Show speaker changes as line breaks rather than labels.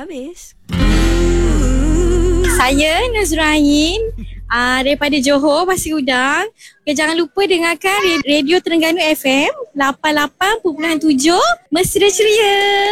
habis.
Saya Nazrain daripada Johor, Pasir Udang. Okay, jangan lupa dengarkan Radio Terengganu FM 88.7 Mesra Ceria.